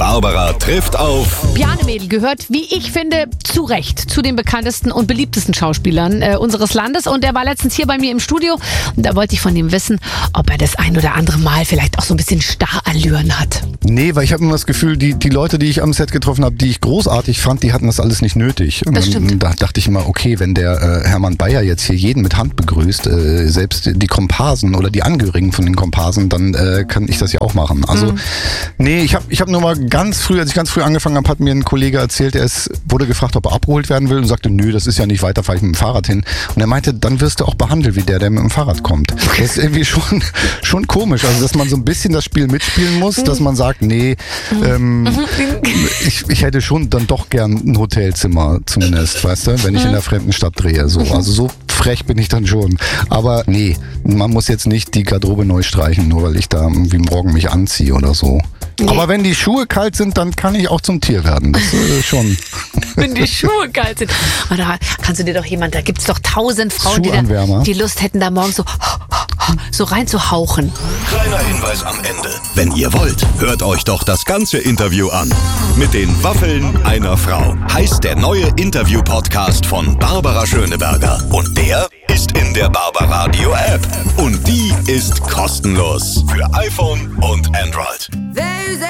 Barbara trifft auf... Bjarne Mädel gehört, wie ich finde, zu Recht zu den bekanntesten und beliebtesten Schauspielern unseres Landes. Und er war letztens hier bei mir im Studio. Und da wollte ich von ihm wissen, ob er das ein oder andere Mal vielleicht auch so ein bisschen Starallüren hat. Nee, weil ich habe immer das Gefühl, die Leute, die ich am Set getroffen habe, die ich großartig fand, die hatten das alles nicht nötig. Das stimmt. Da dachte ich immer, okay, wenn der Hermann Bayer jetzt hier jeden mit Hand begrüßt, selbst die Komparsen oder die Angehörigen von den Komparsen, dann kann ich das ja auch machen. Also nee, ich hab nur mal als ich ganz früh angefangen habe, hat mir ein Kollege erzählt, wurde gefragt, ob er abgeholt werden will und sagte, nö, das ist ja nicht weiter, fahre ich mit dem Fahrrad hin. Und er meinte, dann wirst du auch behandelt wie der mit dem Fahrrad kommt. Das ist irgendwie schon komisch, also dass man so ein bisschen das Spiel mitspielen muss, dass man sagt, nee, ich hätte schon dann doch gern ein Hotelzimmer zumindest, weißt du, wenn ich in der fremden Stadt drehe. So. Also so frech bin ich dann schon. Aber nee, man muss jetzt nicht die Garderobe neu streichen, nur weil ich da irgendwie morgen mich anziehe oder so. Nee. Aber wenn die Schuhe kalt sind, dann kann ich auch zum Tier werden. Das schon. Wenn die Schuhe kalt sind. Und da kannst du dir doch da gibt's doch 1000 Frauen, die Lust hätten, da morgens so reinzuhauchen. Kleiner Hinweis am Ende. Wenn ihr wollt, hört euch doch das ganze Interview an. Mit den Waffeln einer Frau heißt der neue Interview-Podcast von Barbara Schöneberger. Und der ist in der Barbaradio App. Und die ist kostenlos für iPhone und Android.